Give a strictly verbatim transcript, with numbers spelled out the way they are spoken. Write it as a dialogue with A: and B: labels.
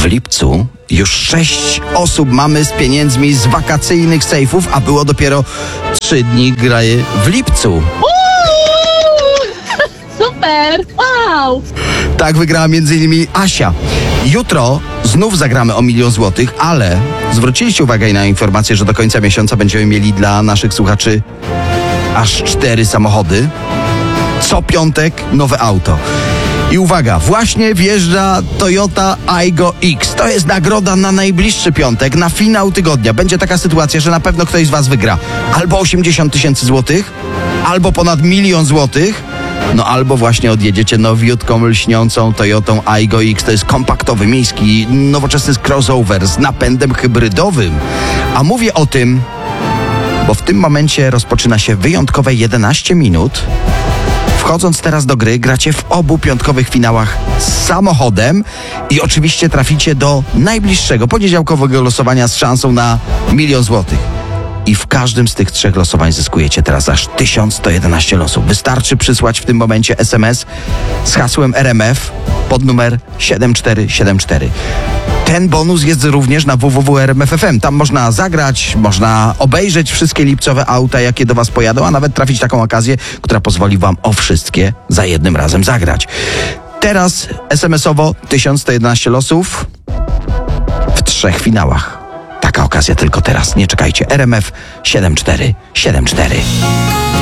A: W lipcu już sześć osób mamy z pieniędzmi z wakacyjnych sejfów, a było dopiero trzy dni gry w lipcu.
B: Uuu, super! Wow!
A: Tak wygrała między innymi Asia. Jutro znów zagramy o milion złotych, ale zwróciliście uwagę na informację, że do końca miesiąca będziemy mieli dla naszych słuchaczy aż cztery samochody. Co piątek nowe auto. I uwaga, właśnie wjeżdża Toyota Aygo X. To jest nagroda na najbliższy piątek, na finał tygodnia. Będzie taka sytuacja, że na pewno ktoś z was wygra albo osiemdziesiąt tysięcy złotych, albo ponad milion złotych, no albo właśnie odjedziecie nowiutką, lśniącą Toyotą Aygo X. To jest kompaktowy, miejski, nowoczesny crossover z napędem hybrydowym. A mówię o tym, bo w tym momencie rozpoczyna się wyjątkowe jedenaście minut. Wchodząc teraz do gry, gracie w obu piątkowych finałach z samochodem i oczywiście traficie do najbliższego poniedziałkowego losowania z szansą na milion złotych. I w każdym z tych trzech losowań zyskujecie teraz aż tysiąc sto jedenaście losów. Wystarczy przysłać w tym momencie es em es z hasłem R M F pod numer siedem cztery siedem cztery. Ten bonus jest również na w w w kropka r m f kropka f m. Tam można zagrać, można obejrzeć wszystkie lipcowe auta, jakie do was pojadą, a nawet trafić taką okazję, która pozwoli wam o wszystkie za jednym razem zagrać. Teraz es em esowo tysiąc sto jedenaście losów w trzech finałach. Taka okazja tylko teraz. Nie czekajcie. R M F siedem cztery siedem cztery.